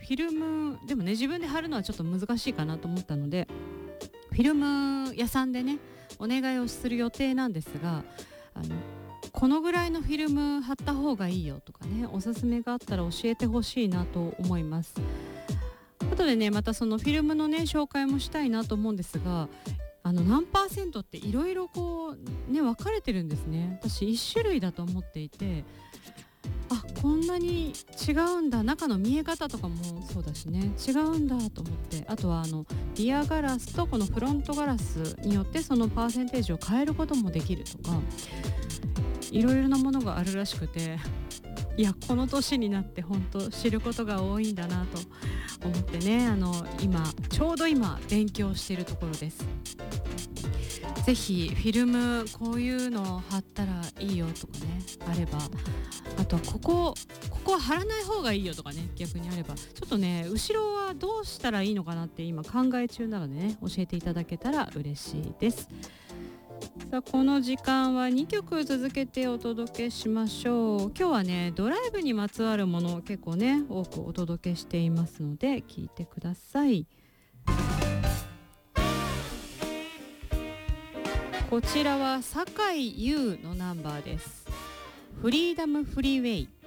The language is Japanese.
ィルムでもね、自分で貼るのはちょっと難しいかなと思ったので、フィルム屋さんでねお願いをする予定なんですが、このぐらいのフィルム貼った方がいいよとかね、おすすめがあったら教えてほしいなと思います。後でねまたそのフィルムのね紹介もしたいなと思うんですが、何パーセントっていろいろこうね分かれてるんですね。私1種類だと思っていて、こんなに違うんだ、中の見え方とかもそうだしね、違うんだと思って、あとはリアガラスとこのフロントガラスによってそのパーセンテージを変えることもできるとか、いろいろなものがあるらしくて、いやこの年になって本当知ることが多いんだなと思ってね、ちょうど今勉強しているところです。ぜひフィルムこういうの貼ったらいいよとかねあれば、あとはここは貼らない方がいいよとかね逆にあれば、ちょっとね後ろはどうしたらいいのかなって今考え中なのでね、教えていただけたら嬉しいです。さあこの時間は2曲続けてお届けしましょう。今日はねドライブにまつわるものを結構ね多くお届けしていますので聞いてください。こちらは坂井優のナンバーです。フリーダムフリーウェイ。